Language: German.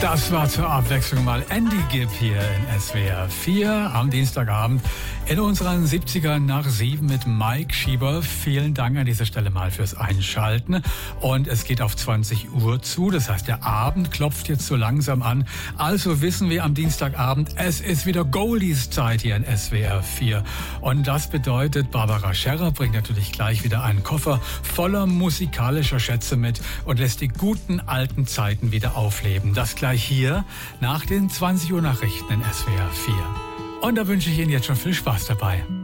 Das war zur Abwechslung mal Andy Gibb hier in SWR 4 am Dienstagabend in unseren 70ern nach 7 mit Mike Schieber. Vielen Dank an dieser Stelle mal fürs Einschalten. Und es geht auf 20 Uhr zu, das heißt, der Abend klopft jetzt so langsam an. Also wissen wir am Dienstagabend, es ist wieder Goldies-Zeit hier in SWR 4. Und das bedeutet, Barbara Scherrer bringt natürlich gleich wieder einen Koffer voller musikalischer Schätze mit und lässt die guten alten Zeiten wieder aufleben. Das gleich hier nach den 20 Uhr Nachrichten in SWR 4. Und da wünsche ich Ihnen jetzt schon viel Spaß dabei.